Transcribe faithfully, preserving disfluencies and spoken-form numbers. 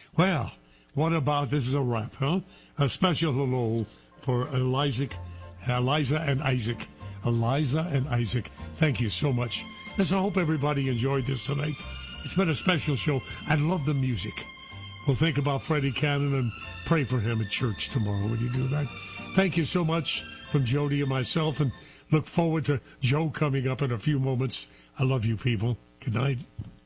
Well, what about this is a wrap, huh? A special hello for Eliza, Eliza and Isaac. Eliza and Isaac, thank you so much. Listen, I hope everybody enjoyed this tonight. It's been a special show. I love the music. We'll think about Freddie Cannon and pray for him at church tomorrow when you do that. Thank you so much from Jody and myself, and look forward to Joe coming up in a few moments. I love you, people. Good night.